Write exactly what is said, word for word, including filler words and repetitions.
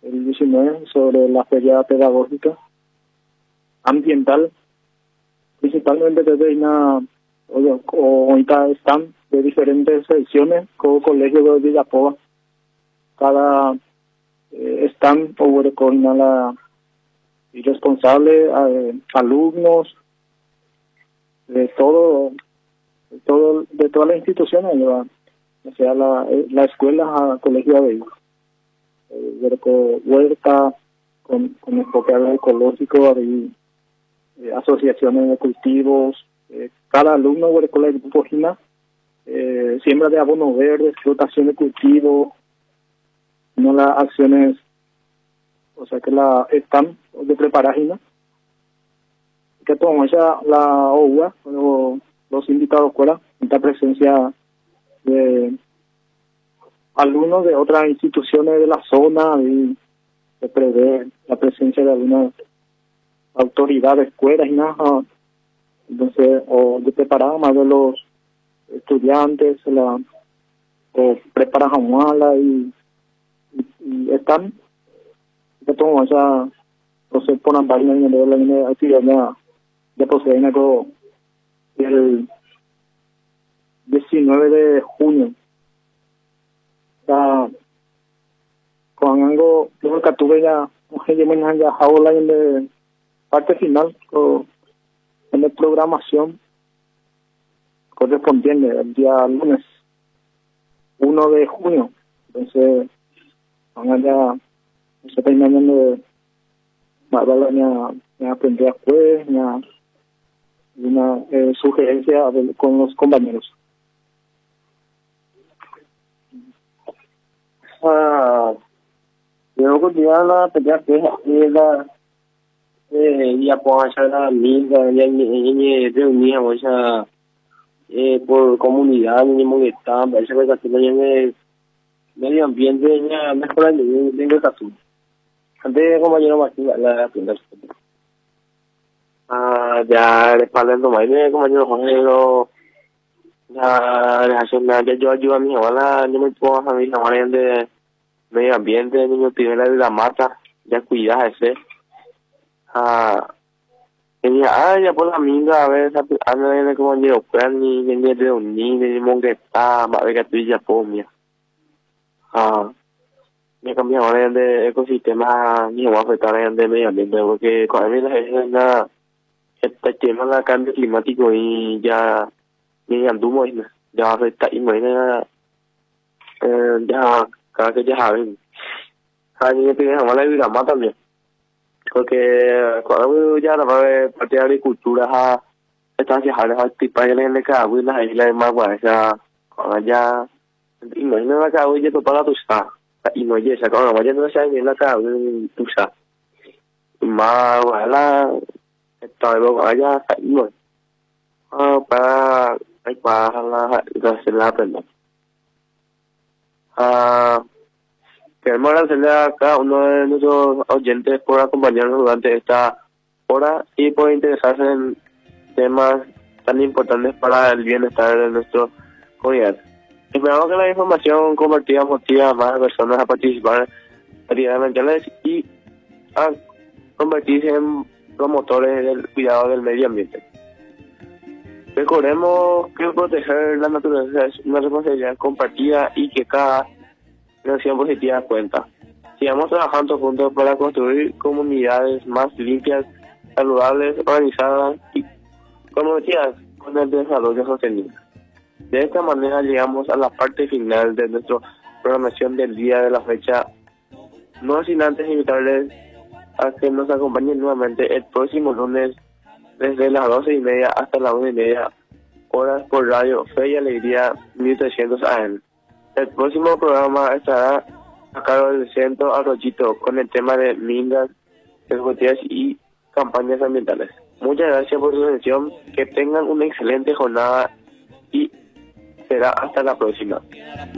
el diecinueve, sobre la feria pedagógica ambiental, principalmente desde una o, o están de diferentes secciones como colegio de Villapova. Cada eh, stand o coordina la y responsable eh, alumnos de todo, de todo de todas las instituciones, ¿verdad? O sea, la, la escuela, colegio de eh, huerta con, con enfoque agroecológico y eh, asociaciones de cultivos. Eh, cada alumno de la escuela de Grupo Gina eh, siembra de abono verde, explotación de cultivo, no las acciones, o sea que la están de preparar Gina, que toma ella la O U A, los, los invitados fuera, esta presencia de alumnos de otras instituciones de la zona y de prever la presencia de algunas autoridades, escuelas y nada, entonces, o de preparar más de los estudiantes, la, o preparan a y, y, y están, que todo ya, no se ponen páginas en el la actividad ya, ya poseen algo el diecinueve de junio. Ya, con algo, luego que tuve ya, ya, ya, ahora en la parte final, con, en la programación correspondiente el día lunes uno de junio. Entonces, van allá, se está terminando de me aprendí a juez, una eh, sugerencia de, con los compañeros. Ah, yo continuaba la pelea que es la eh ya puedo hacer la misma ya ni reunía o sea eh por comunidad ni moneta parece que está en medio ambiente ya mejor el de esta tú antes compañero más la primera ah ya le palendo más de compañero Juanero ya le hacen ya yo ayudo a mi abuela yo me puedo a mi abuela de medio ambiente niño primera de la mata ya cuida ese ah ella ah ya por la minga a ver esa anda de como yo pues ni ni de un ni de mongueta va de que tú ya pomia ah me cambió ahora de ecosistema ni va a afectar de medio ambiente porque con mí la es este tema del cambio climático y ya ni anduvo ya va a afectar y mañana eh ya cada que ya saben ah ni tiene mala vida más también porque cuando ya la parte de agricultura está haciendo las actividades en el campo y las islas más guaysas cuando ya y no hay nada que hacer ya para tu está y no ya se cuando vaya no se hay nada que hacer tu está más la está luego allá no ah para hay para la hacer la pena ah queremos agradecerle a cada uno de nuestros oyentes por acompañarnos durante esta hora y por interesarse en temas tan importantes para el bienestar de nuestra comunidad. Esperamos que la información compartida motive a más personas a participar en actividades ambientales y a convertirse en promotores del cuidado del medio ambiente. Recordemos que proteger la naturaleza es una responsabilidad compartida y que cada acción positiva cuenta. Sigamos trabajando juntos para construir comunidades más limpias, saludables, organizadas y comprometidas con el desarrollo sostenible. De esta manera llegamos a la parte final de nuestra programación del día de la fecha, no sin antes invitarles a que nos acompañen nuevamente el próximo lunes desde las doce y media hasta las una y media horas por radio Fe y Alegría mil trescientos A M. El próximo programa estará a cargo del Centro Arroyito con el tema de mingas, ejecutivas y campañas ambientales. Muchas gracias por su atención, que tengan una excelente jornada y será hasta la próxima.